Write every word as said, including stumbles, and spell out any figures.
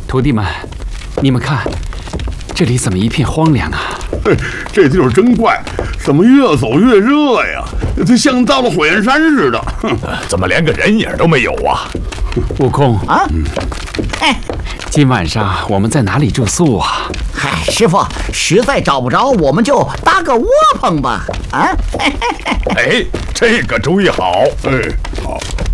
徒弟们，你们看，这里怎么一片荒凉啊？ 嘿，这地儿真怪，怎么越走越热呀？这像到了火焰山似的。 怎么连个人影都没有啊？ 悟空啊，哎， 今晚上我们在哪里住宿啊？ 嗨，师傅，实在找不着，我们就搭个窝棚吧。啊， 哎，这个主意好。 哎，好。